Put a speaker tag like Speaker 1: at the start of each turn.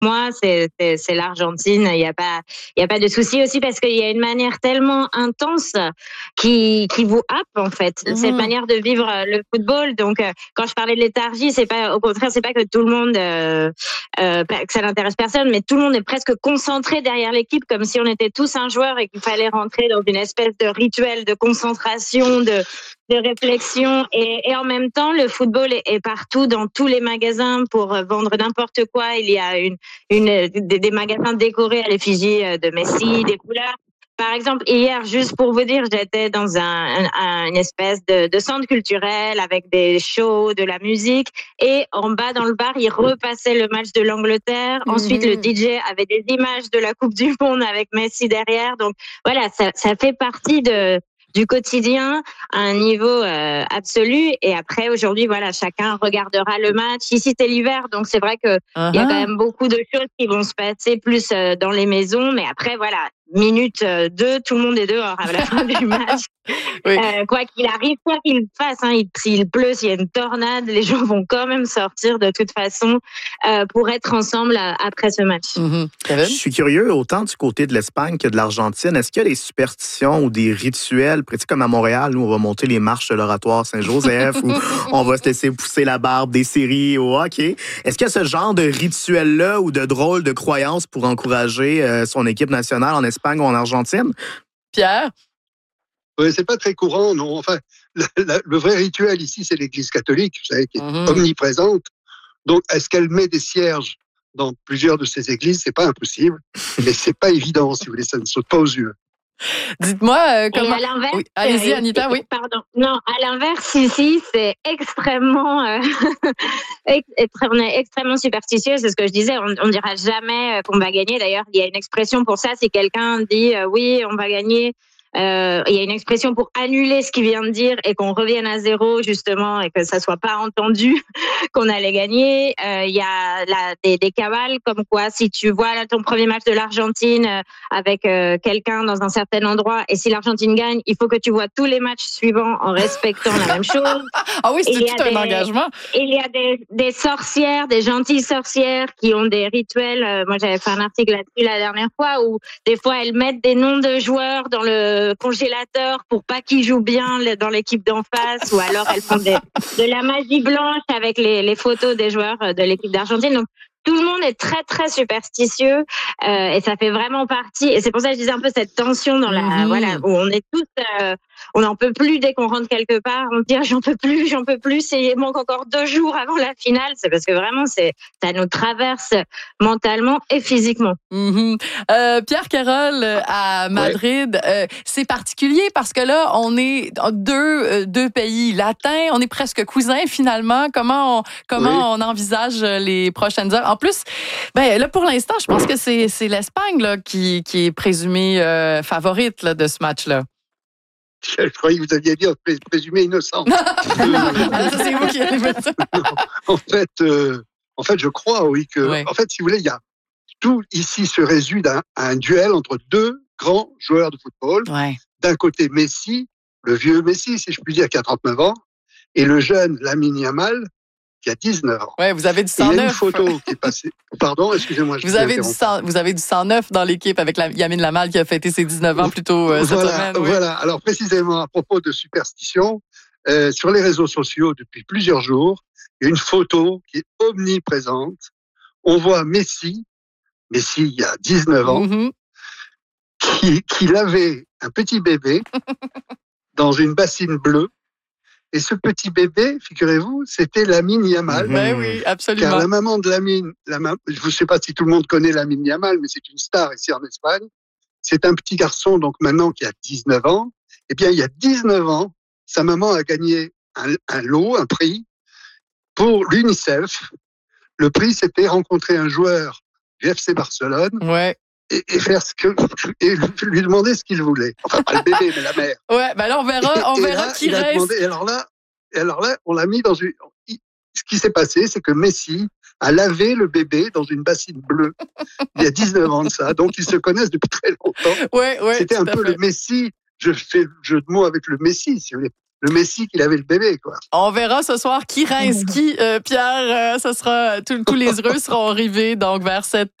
Speaker 1: moi, c'est l'Argentine. Il y a pas de souci aussi parce qu'il y a une manière tellement intense qui vous happe en fait. Cette manière de vivre le football. Donc, quand je parlais de léthargie, c'est pas, au contraire, c'est pas que tout le monde, que ça n'intéresse personne, mais tout le monde est presque concentré derrière l'équipe comme si on était tous un joueur et qu'il fallait rentrer dans une espèce de rituel de concentration, de réflexion et en même temps le football est partout dans tous les magasins pour vendre n'importe quoi. Il y a des magasins décorés à l'effigie de Messi, des couleurs. Par exemple, hier, juste pour vous dire, j'étais dans une espèce de centre culturel avec des shows, de la musique. Et en bas dans le bar, ils repassaient le match de l'Angleterre. Ensuite, le DJ avait des images de la Coupe du Monde avec Messi derrière. Donc voilà, ça fait partie du quotidien à un niveau absolu. Et après, aujourd'hui, voilà, chacun regardera le match. Ici, c'est l'hiver, donc c'est vrai que il y a quand même beaucoup de choses qui vont se passer plus dans les maisons. Mais après, voilà, minute 2, tout le monde est dehors à la fin du match. Oui. Quoi qu'il arrive, quoi qu'il fasse, s'il pleut, s'il y a une tornade, les gens vont quand même sortir de toute façon pour être ensemble après ce match.
Speaker 2: Je suis curieux, autant du côté de l'Espagne que de l'Argentine, est-ce qu'il y a des superstitions ou des rituels, comme à Montréal, nous on va monter les marches de l'Oratoire Saint-Joseph ou on va se laisser pousser la barbe des séries au hockey. Est-ce qu'il y a ce genre de rituel-là ou de drôle de croyances pour encourager son équipe nationale en Espagne ou en Argentine?
Speaker 3: Pierre?
Speaker 4: Oui, c'est pas très courant, non. Enfin, le vrai rituel ici, c'est l'Église catholique, vous savez, qui est omniprésente. Donc, est-ce qu'elle met des cierges dans plusieurs de ces églises? C'est pas impossible, mais c'est pas évident, si vous voulez, ça ne saute pas aux yeux.
Speaker 3: Dites-moi comment.
Speaker 1: Et à l'inverse,
Speaker 3: oui. Allez-y, Anita, oui.
Speaker 1: Pardon. Non, à l'inverse, ici, c'est extrêmement, on est extrêmement superstitieux. C'est ce que je disais. On dira jamais qu'on va gagner. D'ailleurs, il y a une expression pour ça. Si quelqu'un dit oui, on va gagner. Il y a une expression pour annuler ce qu'il vient de dire et qu'on revienne à zéro justement et que ça soit pas entendu qu'on allait gagner. Il y a des cavales comme quoi si tu vois là, ton premier match de l'Argentine avec quelqu'un dans un certain endroit et si l'Argentine gagne, il faut que tu vois tous les matchs suivants en respectant la même chose.
Speaker 3: Ah oui, c'est tout un engagement.
Speaker 1: Il y a des sorcières, des gentilles sorcières qui ont des rituels. Moi, j'avais fait un article là-dessus la dernière fois où des fois elles mettent des noms de joueurs dans le congélateur pour pas qu'ils jouent bien dans l'équipe d'en face ou alors elles font de la magie blanche avec les photos des joueurs de l'équipe d'Argentine. Donc tout le monde est très très superstitieux et ça fait vraiment partie et c'est pour ça que je disais un peu cette tension dans la voilà où on est tous on n'en peut plus dès qu'on rentre quelque part, on dit j'en peux plus et il manque encore 2 jours avant la finale, c'est parce que vraiment ça nous traverse mentalement et physiquement.
Speaker 3: Pierre Carole à Madrid, c'est particulier parce que là on est deux pays latins, on est presque cousins finalement. Comment on envisage les prochaines heures? En plus, là pour l'instant, je pense que c'est l'Espagne là qui est présumée favorite là, de ce match-là.
Speaker 4: Je croyais que vous aviez dit présumé innocent.
Speaker 3: Ça, c'est vous qui avez fait ça.
Speaker 4: En fait, je crois, oui, que, en fait, si vous voulez, il y a tout ici se résume à un duel entre 2 grands joueurs de football. Ouais. D'un côté, Messi, le vieux Messi, si je puis dire, qui a 39 ans, et le jeune Lamine Yamal, qui a 19 ans.
Speaker 3: Ouais, vous avez du 109.
Speaker 4: Il y a une photo qui est passée. Pardon, excusez-moi.
Speaker 3: Vous avez du 109 dans l'équipe avec Lamine Yamal qui a fêté ses 19 ans plus tôt cette semaine. Oui.
Speaker 4: Voilà. Alors précisément à propos de superstition, sur les réseaux sociaux depuis plusieurs jours, il y a une photo qui est omniprésente. On voit Messi il y a 19 ans, qui lavait un petit bébé dans une bassine bleue. Et ce petit bébé, figurez-vous, c'était Lamine Yamal.
Speaker 3: Oui, absolument.
Speaker 4: Car la maman de Lamine, je ne sais pas si tout le monde connaît Lamine Yamal, mais c'est une star ici en Espagne. C'est un petit garçon, donc maintenant, qui a 19 ans. Eh bien, il y a 19 ans, sa maman a gagné un prix pour l'UNICEF. Le prix, c'était rencontrer un joueur du FC Barcelone. Ouais. Et faire et lui demander ce qu'il voulait. Enfin, pas le bébé, mais la mère.
Speaker 3: Ouais, là, on verra qui reste.
Speaker 4: Demandé, et alors là, on l'a mis dans une. Ce qui s'est passé, c'est que Messi a lavé le bébé dans une bassine bleue. Il y a 19 ans de ça. Donc, ils se connaissent depuis très longtemps.
Speaker 3: Ouais,
Speaker 4: c'était un peu le Messi. Je fais le jeu de mots avec le Messi, si vous voulez. le Messi qu'il avait le bébé, quoi.
Speaker 3: On verra ce soir qui rince qui, Pierre. Ce sera tous les heureux seront arrivés donc vers cette